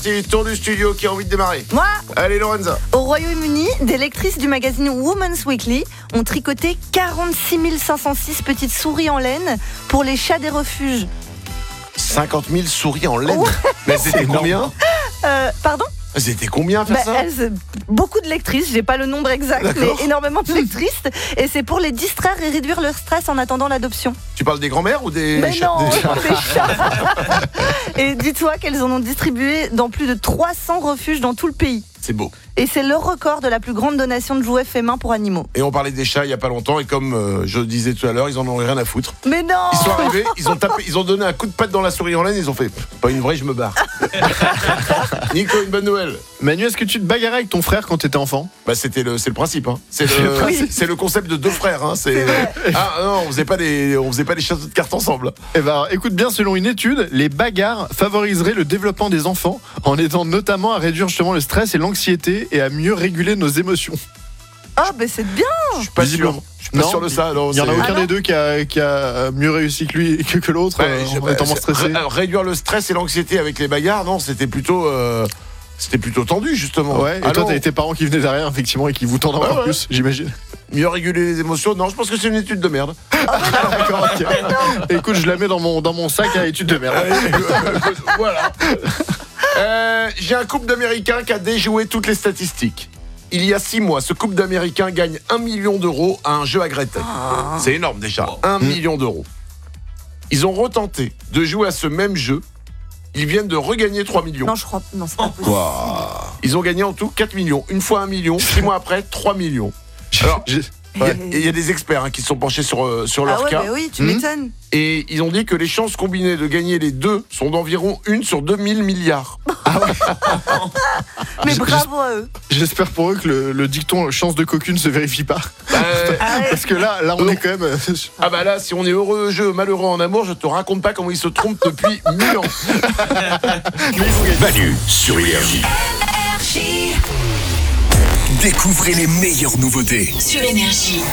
parti, tour du studio, qui a envie de démarrer? Moi, Allez Lorenza. au Royaume-Uni, des lectrices du magazine Women's Weekly ont tricoté 46 506 petites souris en laine pour les chats des refuges. 50 000 souris en laine. Ouais. Mais c'était combien? Pardon? C'était combien à faire ça? Beaucoup de lectrices, j'ai pas le nombre exact, D'accord. mais énormément de lectrices. Et c'est pour les distraire et réduire leur stress en attendant l'adoption. Tu parles des grands-mères ou des Mais chats? non, Des chats. des chats. Et dis-toi qu'elles en ont distribué dans plus de 300 refuges dans tout le pays. C'est beau. Et c'est le record de la plus grande donation de jouets faits main pour animaux. Et on parlait des chats il y a pas longtemps, et comme je disais tout à l'heure, ils en ont rien à foutre. Mais non! Ils sont arrivés, ils ont donné un coup de patte dans la souris en laine, ils ont fait pas une vraie, je me barre. Nico, une bonne nouvelle. Manu, est-ce que tu te bagarrais avec ton frère quand t'étais enfant? Bah c'est le principe, hein. Oui. C'est le concept de deux frères, hein. C'est non, on faisait pas des châteaux de cartes ensemble. Eh ben, écoute bien, selon une étude, les bagarres favoriseraient le développement des enfants en aidant notamment à réduire justement le stress et l'anxiété et à mieux réguler nos émotions. Ah, ben c'est bien! Je suis pas sûr. Je suis pas Non, sûr de ça. Non, Il n'y en a c'est- aucun des deux qui a mieux réussi que lui que l'autre Ouais, en étant moins stressé. Réduire le stress et l'anxiété avec les bagarres, non, c'était plutôt tendu justement. Ouais, et Ah toi non, t'avais tes parents qui venaient derrière effectivement et qui vous tendent encore ouais. plus, j'imagine. mieux réguler les émotions. Non, je pense que c'est une étude de merde. D'accord, ok. Écoute, je la mets dans mon sac à études de merde. Voilà. J'ai un couple d'Américains qui a déjoué toutes les statistiques. Il y a 6 mois, ce couple d'Américains gagne 1 million d'euros à un jeu à Gretel. C'est énorme déjà, 1 million d'euros. Ils ont retenté de jouer à ce même jeu. Ils viennent de regagner 3 millions. Non, je crois. Non, c'est pas possible. Ils ont gagné en tout 4 millions. Une fois 1 million, 6 mois après, 3 millions. Alors, il y a des experts qui se sont penchés sur Ah leur ouais, cas. bah oui, tu m'étonnes. Et ils ont dit que les chances combinées de gagner les deux sont d'environ 1 sur 2000 milliards. Mais bravo à eux. J'espère pour eux que le dicton chance de cocu ne se vérifie pas. Ah ouais. Parce que là on est quand même. Ah bah là, si on est heureux au jeu, malheureux en amour, je te raconte pas comment ils se trompent depuis 1000 ans. Manu sur Énergie. Découvrez les meilleures nouveautés. Sur Énergie.